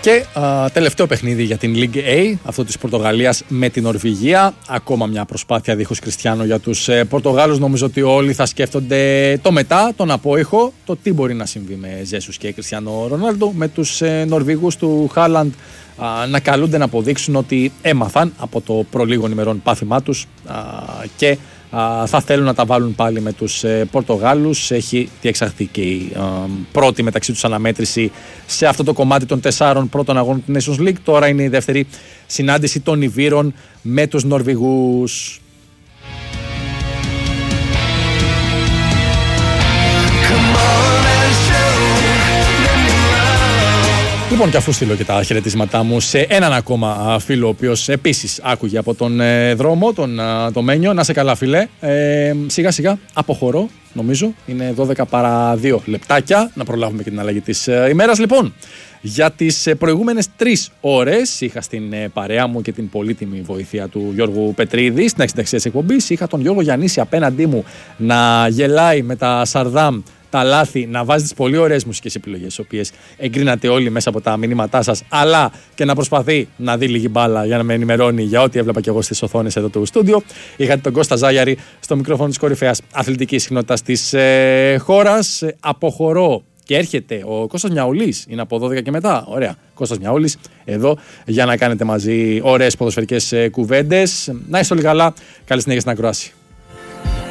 Και τελευταίο παιχνίδι για την League A, αυτό της Πορτογαλίας με την Νορβηγία. Ακόμα μια προσπάθεια δίχως Κριστιάνο για τους Πορτογάλους. Νομίζω ότι όλοι θα σκέφτονται το μετά, τον απόϊχο, το τι μπορεί να συμβεί με Ζέσους και Κριστιάνο Ρονάλντο, με τους Νορβηγούς του Χάλαντ να καλούνται να αποδείξουν ότι έμαθαν από το προλίγων ημερών πάθημά τους και θα θέλουν να τα βάλουν πάλι με τους Πορτογάλους. Έχει διεξαχθεί και η πρώτη μεταξύ τους αναμέτρηση σε αυτό το κομμάτι των 4 πρώτων αγώνων του Nations League. Τώρα είναι η δεύτερη συνάντηση των Ιβύρων με τους Νορβηγούς. Λοιπόν, και αφού στείλω και τα χαιρετίσματά μου σε έναν ακόμα φίλο, ο οποίος επίσης άκουγε από τον δρόμο, τον Μένιο. Να σε καλά, φίλε. Σιγά σιγά αποχωρώ, νομίζω. Είναι 12 παρά 2 λεπτάκια. Να προλάβουμε και την αλλαγή της ημέρας. Λοιπόν, για τις προηγούμενες 3 ώρες είχα στην παρέα μου και την πολύτιμη βοήθεια του Γιώργου Πετρίδη στην εξενταξία της εκπομπής. Είχα τον Γιώργο Γιαννίση απέναντί μου να γελάει με τα Σαρδάμ, τα λάθη, να βάζει τις πολύ ωραίες μουσικές επιλογές, τις οποίες εγκρίνατε όλοι μέσα από τα μηνύματά σας, αλλά και να προσπαθεί να δει λίγη μπάλα για να με ενημερώνει για ό,τι έβλεπα και εγώ στις οθόνες εδώ του στούντιο. Είχατε τον Κώστα Ζάγιαρη στο μικρόφωνο της κορυφαίας αθλητικής συχνότητας της χώρας. Αποχωρώ και έρχεται ο Κώστας Μιαουλής, είναι από 12 και μετά. Ωραία. Κώστας Μιαουλής εδώ για να κάνετε μαζί ωραίες ποδοσφαιρικές κουβέντες. Να είστε όλοι καλά. Καλή συνέχεια στην ακρόαση.